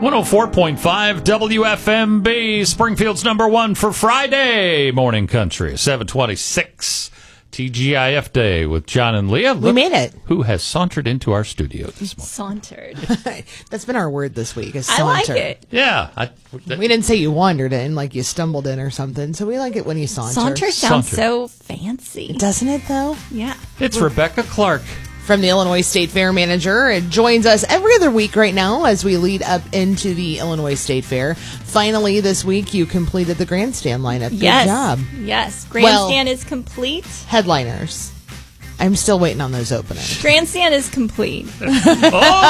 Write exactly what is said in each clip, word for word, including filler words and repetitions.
one oh four point five W F M B, Springfield's number one for Friday morning country, seven twenty-six. T G I F Day with John and Leah. Look we made it. Who has sauntered into our studio this morning. Sauntered. That's been our word this week, is I saunter. like it. Yeah. I, that, We didn't say you wandered in, like you stumbled in or something, so we like it when you saunter. Saunter sounds Saunter. so fancy. Doesn't it, though? Yeah. it's Rebecca Clark. From the Illinois State Fair manager. It joins us every other week right now as we lead up into the Illinois State Fair. Finally, this week, you completed the grandstand lineup. Good Yes. job. Yes. Grandstand is complete. Headliners. I'm still waiting on those openings. Grandstand is complete. Oh,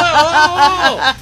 oh,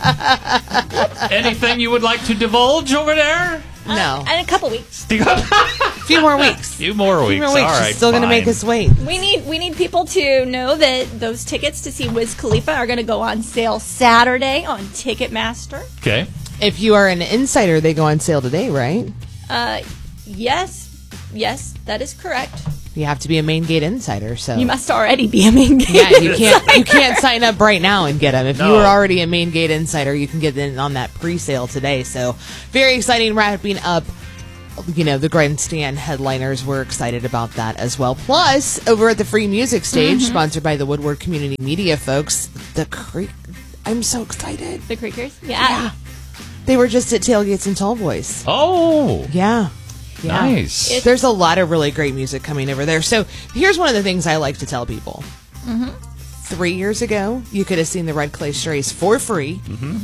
oh. Anything you would like to divulge over there? No. Uh, in a couple weeks. A few more weeks. few more A weeks. few more weeks. All She's right, still going to fine. make us wait. We need we need people to know that those tickets to see Wiz Khalifa are going to go on sale Saturday on Ticketmaster. Okay. If you are an insider, they go on sale today, right? Uh, yes, yes, that is correct. You have to be a Main Gate insider, so You must already be a main gate. yeah, you can't you can't sign up right now and get them. If No. you were already a Main Gate insider, you can get in on that pre-sale today. So very exciting, wrapping up. You know, the grandstand headliners, we're excited about that as well. Plus, over at the Free Music Stage, Mm-hmm. sponsored by the Woodward Community Media folks, the Creek. I'm so excited. The Creekers? Yeah. They were just at Tailgates and Tall Boys. Oh, Yeah. Yeah. nice. It- There's a lot of really great music coming over there. So here's one of the things I like to tell people. Mm-hmm. Three years ago, you could have seen the Red Clay Strays for free Mm-hmm.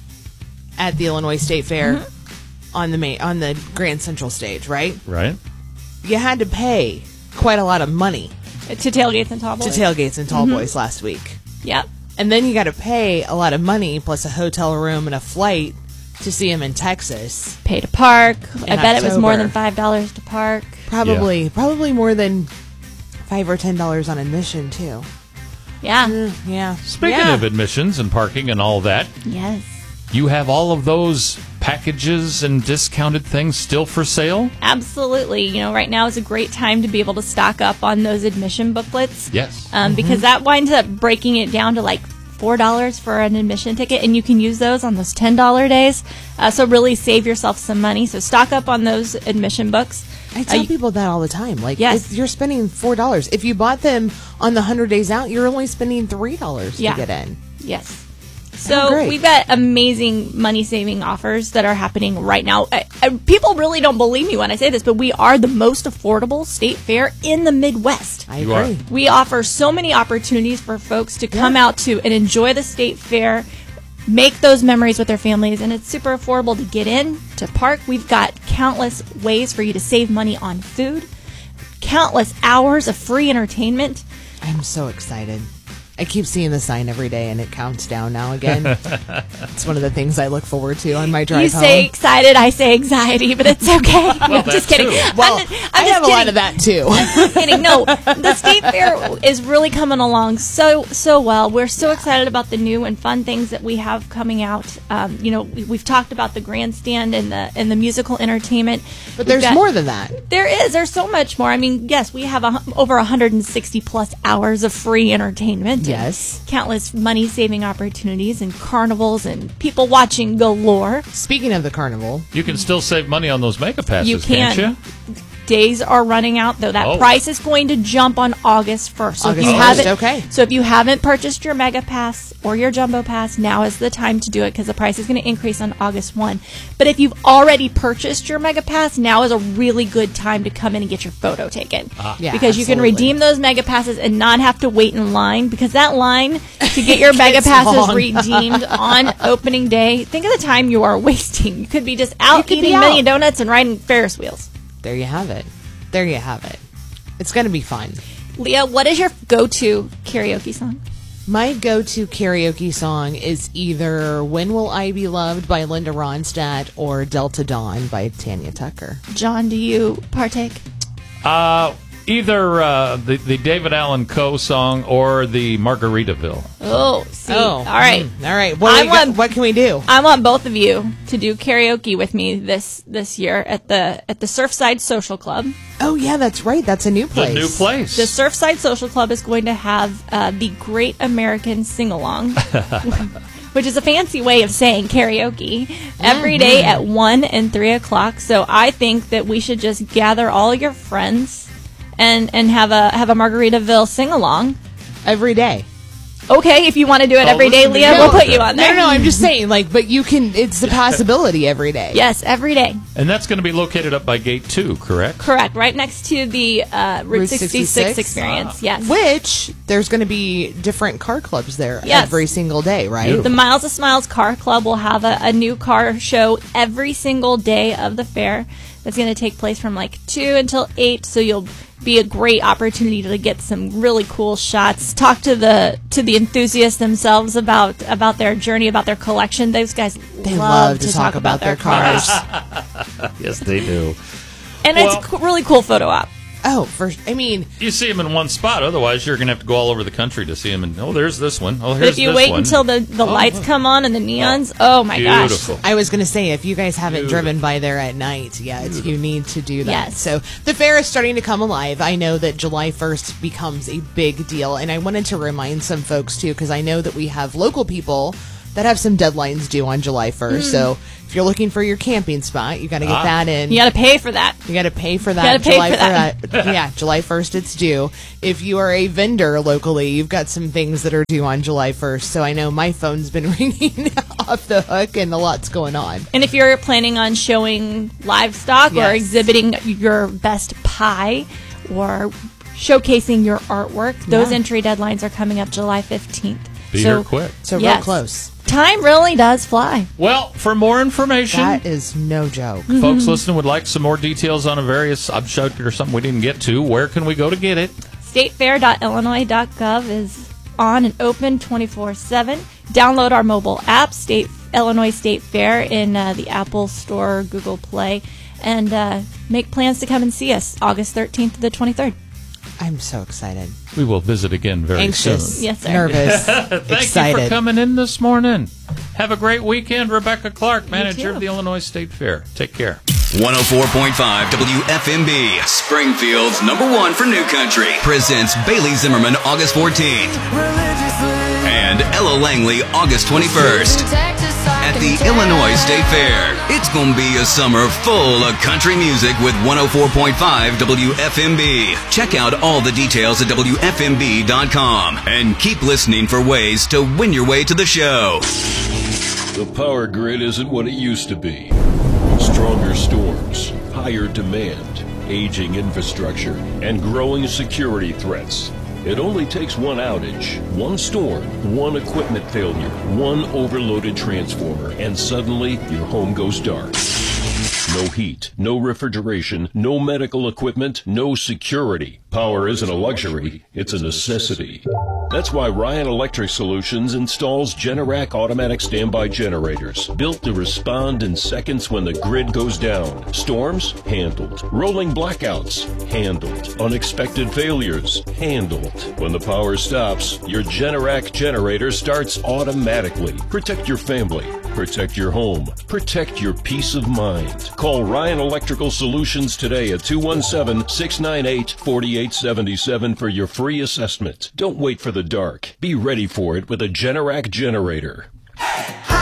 at the Illinois State Fair Mm-hmm. on the main, on the Grand Central stage, right? Right. You had to pay quite a lot of money To Tailgates and Tall to Boys. Tailgates and Tall Mm-hmm. Boys last week. Yep. And then you got to pay a lot of money plus a hotel room and a flight to see them in Texas. Pay to park. I bet it was more October. than five dollars to park. Probably, probably more than five or ten dollars on admission too. Yeah. Mm, yeah. Speaking yeah. of admissions and parking and all that, Yes. you have all of those packages and discounted things still for sale? Absolutely. You know, right now is a great time to be able to stock up on those admission booklets. Yes. Um, because that winds up breaking it down to like four dollars for an admission ticket, and you can use those on those ten dollar days. Uh, so really save yourself some money. So stock up on those admission books. I tell Uh, people that all the time. Like, Yes. if you're spending four dollars. If you bought them on the hundred days out, you're only spending three dollars Yeah. to get in. Yes. Oh, So great. we've got amazing money saving offers that are happening right now. I, I, people really don't believe me when I say this, but we are the most affordable state fair in the Midwest. I You are. agree. We offer so many opportunities for folks to come out to and enjoy the state fair, make those memories with their families, and it's super affordable to get in, to park. We've got countless ways for you to save money on food, countless hours of free entertainment. I'm so excited. I keep seeing the sign every day, and it counts down now again. It's one of the things I look forward to on my drive You home. say excited, I say anxiety, but it's okay. No, I'm that just kidding. too. well, I'm, just- I'm I just have a kidding. lot of that too. I'm kidding. No, the state fair is really coming along so so well. We're so excited about the new and fun things that we have coming out. Um, you know, we, we've talked about the grandstand and the and the musical entertainment, But We've there's got- more than that. There is. There's so much more. I mean, yes, we have a, hu- over one hundred sixty plus hours of free entertainment. and Yes. countless money saving opportunities and carnivals and people watching galore. Speaking of the carnival, You can still save money on those mega passes, You can. can't you? Days are running out, though. That Oh. price is going to jump on August first. So August if you first, haven't, okay. So if you haven't purchased your Mega Pass or your Jumbo Pass, now is the time to do it because the price is going to increase on August first. But if you've already purchased your Mega Pass, now is a really good time to come in and get your photo taken. Yeah, because you can absolutely. redeem those Mega Passes and not have to wait in line, because that line to get your Mega Gets Passes long. redeemed on opening day, think of the time you are wasting. You could be just out could be eating out. million donuts and riding Ferris wheels. there you have it. There you have it. It's going to be fun. Leah, what is your go-to karaoke song? My go-to karaoke song is either When Will I Be Loved by Linda Ronstadt or Delta Dawn by Tanya Tucker. John, do you partake? Uh, either uh, the, the David Allen Coe song or the Margaritaville. Oh, see. All right. mm, all right. What, I do we got- want- what can we do? I want both of you to do karaoke with me this this year at the at the Surfside Social Club. Oh, yeah, that's right. That's a new The place. new place. The Surfside Social Club is going to have uh, the Great American Sing Along, which is a fancy way of saying karaoke, every day at one and three o'clock. So I think that we should just gather all your friends and, and have a have a Margaritaville sing-along. Every day. Okay, if you want to do it Oh, every day, listen to Leah, you. we'll put you on No, there. no, no, I'm just saying, like, but you can, it's a possibility every day. Yes, every day. And that's going to be located up by Gate two, correct? Correct. Right next to the uh, Route, Route sixty-six, sixty-six? experience. Yes. Which, there's going to be different car clubs there Yes. every single day, right? Beautiful. The Miles of Smiles Car Club will have a, a new car show every single day of the fair. That's going to take place from like two until eight, so you'll be a great opportunity to get some really cool shots. Talk to the to the enthusiasts themselves about about their journey, about their collection. Those guys They love, love to talk about their cars. Yes, they do. and Well- it's a co- really cool photo op. Oh, for, I mean, You see them in one spot. Otherwise, you're going to have to go all over the country to see them. And oh, there's this one. Oh, But here's if you this wait one. until the the lights come on and the neons, oh, my Beautiful. gosh. I was going to say, if you guys haven't Beautiful. driven by there at night yet, you need to do that. Yes. So the fair is starting to come alive. I know that July first becomes a big deal. And I wanted to remind some folks, too, because I know that we have local people that have some deadlines due on July first. So if you're looking for your camping spot, you got to get Ah. that in. You got to pay for that. You got to pay for that. gotta pay July for that. fir- uh, yeah, July first it's due. If you are a vendor locally, you've got some things that are due on July first. So I know my phone's been ringing off the hook and a lot's going on. And if you're planning on showing livestock or Yes. exhibiting your best pie or showcasing your artwork, those Yeah. entry deadlines are coming up July fifteenth. Be so here quick. So real Yes. close. time really does fly. Well, for more information, That is no joke. folks listening would like some more details on a various subject or something we didn't get to. Where can we go to get it? statefair dot illinois dot gov is on and open twenty-four seven. Download our mobile app, State Illinois State Fair, in uh, the Apple Store, Google Play, and uh, make plans to come and see us August thirteenth to the twenty-third. I'm so excited. We will visit again very Anxious. soon. Yes, sir. Nervous. Thank excited. you for coming in this morning. Have a great weekend, Rebecca Clark, manager too. of the Illinois State Fair. Take care. one oh four point five W F M B, Springfield's number one for new country, presents Bailey Zimmerman August fourteenth and Ella Langley August twenty-first at the Illinois State Fair. It's gonna be a summer full of country music with one oh four point five W F M B. Check out all the details at W F M B dot com and keep listening for ways to win your way to the show. The power grid isn't what it used to be. Stronger storms, higher demand, aging infrastructure, and growing security threats. It only takes one outage, one storm, one equipment failure, one overloaded transformer, and suddenly your home goes dark. No heat, no refrigeration, no medical equipment, no security. Power isn't a luxury, it's a necessity. That's why Ryan Electric Solutions installs Generac automatic standby generators, built to respond in seconds when the grid goes down. Storms? Handled. Rolling blackouts? Handled. Unexpected failures? Handled. When the power stops, your Generac generator starts automatically. Protect your family. Protect your home. Protect your peace of mind. Call Ryan Electrical Solutions today at two one seven, six nine eight, four eight seven seven for your free assessment. Don't wait for the dark. Be ready for it with a Generac generator.